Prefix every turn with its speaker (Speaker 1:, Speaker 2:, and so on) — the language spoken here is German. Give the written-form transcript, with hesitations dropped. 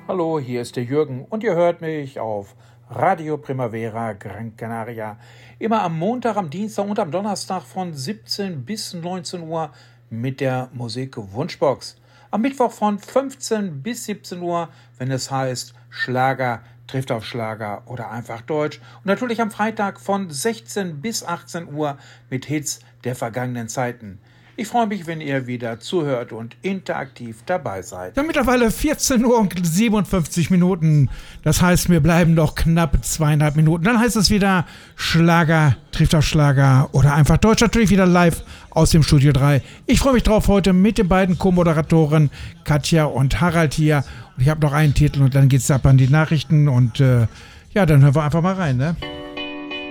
Speaker 1: Hallo, hier ist der Jürgen und ihr hört mich auf Radio Primavera Gran Canaria. Immer am Montag, am Dienstag und am Donnerstag von 17 bis 19 Uhr mit der Musik Wunschbox. Am Mittwoch von 15 bis 17 Uhr, wenn es heißt Schlager trifft auf Schlager oder einfach Deutsch. Und natürlich am Freitag von 16 bis 18 Uhr mit Hits der vergangenen Zeiten. Ich freue mich, wenn ihr wieder zuhört und interaktiv dabei seid.
Speaker 2: Ja, mittlerweile 14 Uhr und 57 Minuten. Das heißt, wir bleiben noch knapp 2,5 Minuten. Dann heißt es wieder Schlager trifft auf Schlager oder einfach Deutsch. Natürlich wieder live aus dem Studio 3. Ich freue mich drauf heute mit den beiden Co-Moderatoren Katja und Harald hier. Und ich habe noch einen Titel und dann geht's ab an die Nachrichten. Und ja, dann hören wir einfach mal rein, ne?